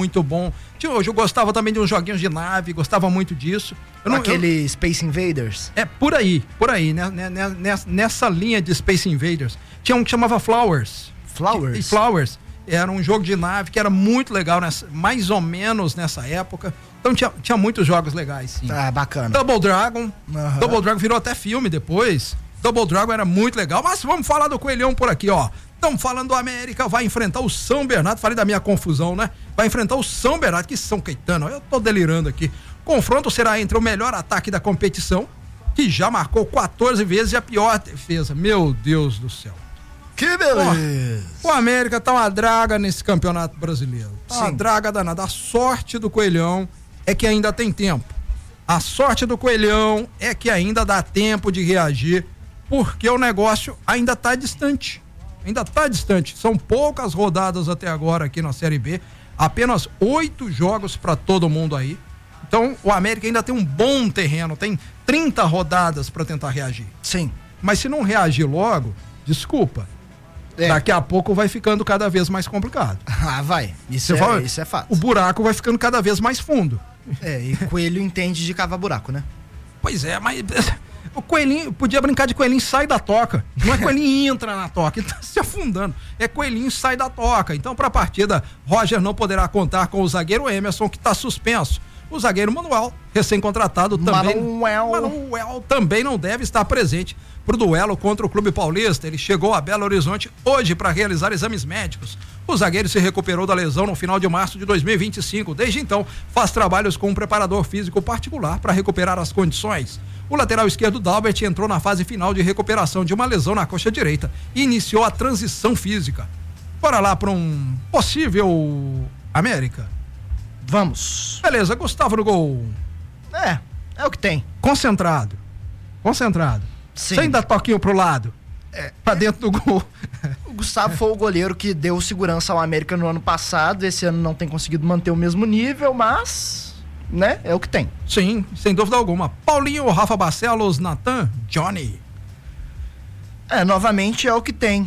muito bom. Eu gostava também de uns joguinhos de nave, gostava muito disso. Space Invaders? Por aí, né? Nessa linha de Space Invaders. Tinha um que chamava Flowers. Flowers. Era um jogo de nave que era muito legal, mais ou menos nessa época. Então tinha muitos jogos legais, sim. Ah, bacana. Double Dragon. Double Dragon virou até filme depois. Double Dragon era muito legal. Mas vamos falar do Coelhão por aqui, ó. Estamos falando do América, vai enfrentar o São Bernardo. Falei da minha confusão, né? Vai enfrentar o São Bernardo, que São Caetano. Eu tô delirando aqui. Confronto será entre o melhor ataque da competição, que já marcou 14 vezes, e a pior defesa. Meu Deus do céu. Que beleza! O América tá uma draga nesse campeonato brasileiro. Tá uma draga danada. A sorte do Coelhão é que ainda tem tempo. A sorte do Coelhão é que ainda dá tempo de reagir, porque o negócio ainda tá distante. São poucas rodadas até agora aqui na Série B. Apenas 8 jogos para todo mundo aí. Então o América ainda tem um bom terreno. Tem 30 rodadas para tentar reagir. Sim. Mas se não reagir logo, desculpa. Daqui a pouco vai ficando cada vez mais complicado. Ah, vai. Isso é fato. O buraco vai ficando cada vez mais fundo. E Coelho entende de cavar buraco, né? Pois é, mas o Coelhinho, podia brincar de Coelhinho sai da toca. Não é Coelhinho entra na toca, ele tá se afundando. É Coelhinho sai da toca. Então, para a partida, Roger não poderá contar com o zagueiro Emerson, que está suspenso. O zagueiro Manuel, recém-contratado, Manuel também não deve estar presente para o duelo contra o Clube Paulista. Ele chegou a Belo Horizonte hoje para realizar exames médicos. O zagueiro se recuperou da lesão no final de março de 2025. Desde então, faz trabalhos com um preparador físico particular para recuperar as condições. O lateral esquerdo Dalbert entrou na fase final de recuperação de uma lesão na coxa direita e iniciou a transição física. Bora lá para um possível América. Vamos. Beleza, Gustavo no gol. É o que tem. Concentrado. Sim. Sem dar toquinho pro lado. Pra dentro do gol. O Gustavo foi o goleiro que deu segurança ao América no ano passado. Esse ano não tem conseguido manter o mesmo nível, mas, né, é o que tem. Sim, sem dúvida alguma. Paulinho, Rafa Barcelos, Natan, Johnny. Novamente é o que tem.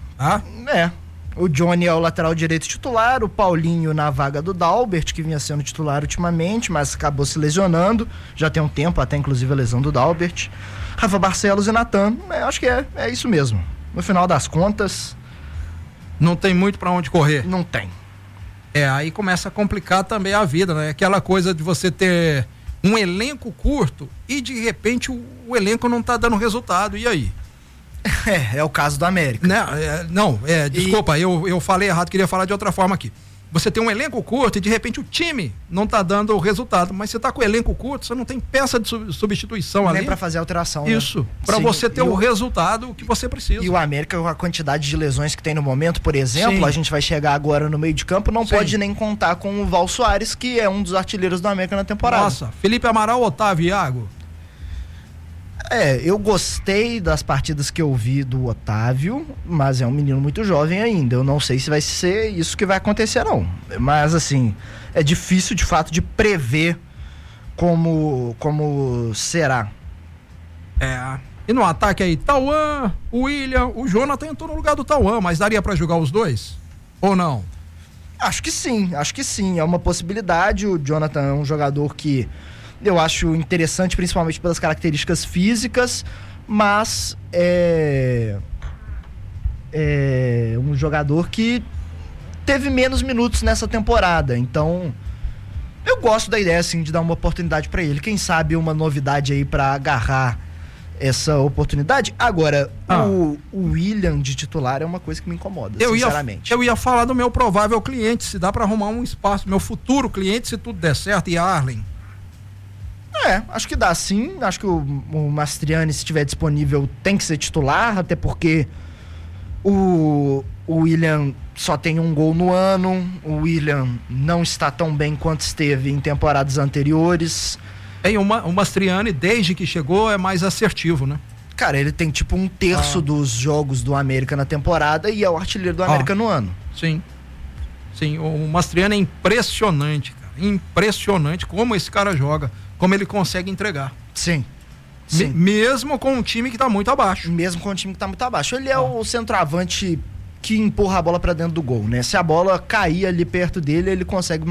O Johnny é o lateral direito titular, o Paulinho na vaga do Dalbert, que vinha sendo titular ultimamente, mas acabou se lesionando, já tem um tempo, até inclusive a lesão do Dalbert. Rafa Barcelos e Natan, acho que é isso mesmo. No final das contas... Não tem muito pra onde correr. Não tem. Aí começa a complicar também a vida, né? Aquela coisa de você ter um elenco curto e de repente o elenco não tá dando resultado, e aí? É o caso do América. Desculpa, eu falei errado, queria falar de outra forma aqui. Você tem um elenco curto e de repente o time não tá dando o resultado, mas você tá com o elenco curto, você não tem peça de substituição ali. Nem pra fazer alteração, Isso, né? Pra você ter o resultado que você precisa. E o América, com a quantidade de lesões que tem no momento, por exemplo, a gente vai chegar agora no meio de campo, não pode nem contar com o Val Soares, que é um dos artilheiros do América na temporada. Nossa, Felipe Amaral, Otávio e Iago. Eu gostei das partidas que eu vi do Otávio, mas é um menino muito jovem ainda. Eu não sei se vai ser isso que vai acontecer, não. Mas, assim, é difícil, de fato, de prever como será. E no ataque aí, Tauan, o William, o Jonathan entrou no lugar do Tauan, mas daria pra jogar os dois? Ou não? Acho que sim. É uma possibilidade. O Jonathan é um jogador que eu acho interessante, principalmente pelas características físicas, mas é um jogador que teve menos minutos nessa temporada, então eu gosto da ideia, assim, de dar uma oportunidade para ele. Quem sabe uma novidade aí para agarrar essa oportunidade. Agora, o William de titular é uma coisa que me incomoda, sinceramente. Eu ia falar do meu provável cliente, se dá para arrumar um espaço, meu futuro cliente, se tudo der certo, e Arlen. Acho que dá sim. Acho que o Mastriani, se estiver disponível, tem que ser titular, até porque o William só tem um gol no ano. O William não está tão bem quanto esteve em temporadas anteriores. O Mastriani, desde que chegou, é mais assertivo, né? Cara, ele tem tipo 1/3 dos jogos do América na temporada e é o artilheiro do América no ano. Sim, o Mastriani é impressionante, cara. Impressionante como esse cara joga, como ele consegue entregar. Sim. Mesmo com um time que tá muito abaixo. Ele é o centroavante que empurra a bola pra dentro do gol, né? Se a bola cair ali perto dele, ele consegue